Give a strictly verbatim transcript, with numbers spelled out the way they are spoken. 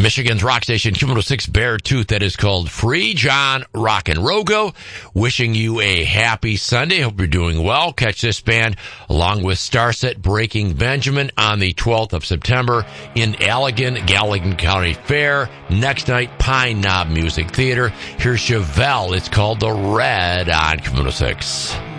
Michigan's rock station, Q one oh six Beartooth, that is called Free John Rock and Rogo. Wishing you a happy Sunday. Hope you're doing well. Catch this band along with Starset Breaking Benjamin on the twelfth of September in Allegan, Galligan County Fair. Next night, Pine Knob Music Theater. Here's Chevelle. It's called The Red on Q one oh six.